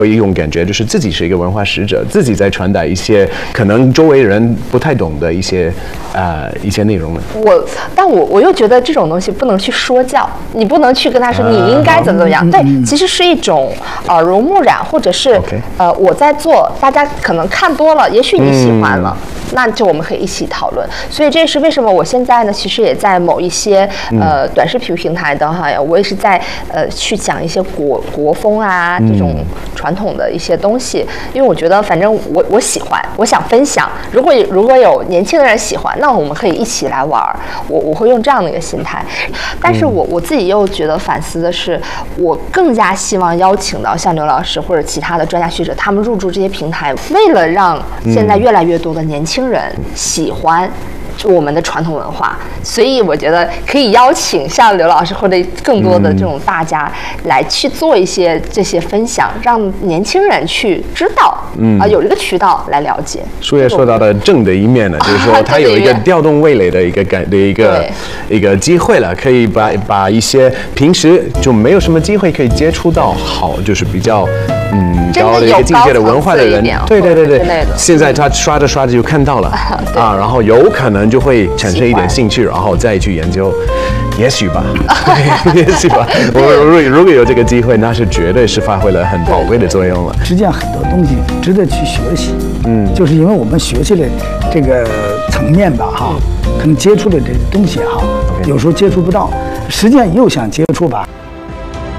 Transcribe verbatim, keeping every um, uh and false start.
有一种感觉，就是自己是一个文化使者，自己在传达一些可能周围人不太懂的一些呃一些内容呢。 我，但我我又觉得这种东西不能去说教，你不能去跟他说你应该怎么怎么样。对，其实是一种耳濡目染，或者是 Okay. 呃我在做，大家可能看多了，也许你喜欢了。嗯，那就我们可以一起讨论，所以这是为什么我现在呢，其实也在某一些呃短视频平台的哈，我也是在呃去讲一些国国风啊这种传统的一些东西，因为我觉得反正我我喜欢，我想分享。如果如果有年轻的人喜欢，那我们可以一起来玩，我我会用这样的一个心态。但是我我自己又觉得反思的是，我更加希望邀请到像刘老师或者其他的专家学者，他们入驻这些平台，为了让现在越来越多的年轻人喜欢我们的传统文化，所以我觉得可以邀请像刘老师或者更多的这种大家来去做一些这些分享，让年轻人去知道，嗯啊、呃，有一个渠道来了解。 书也说到了正的一面呢，就是说它有一个调动味蕾的一个感的一个一个机会了，可以把把一些平时就没有什么机会可以接触到好，就是比较。嗯，高的一个境界的文化的人，对对对对，现在他刷着刷着就看到了啊，然后有可能就会产生一点兴趣，然后再去研究，也许吧，也许吧。我如果如果有这个机会，那是绝对是发挥了很宝贵的作用了。 实际上很多东西值得去学习，嗯，就是因为我们学习的这个层面吧，哈，可能接触的这个东西哈，有时候接触不到，实际上又想接触吧。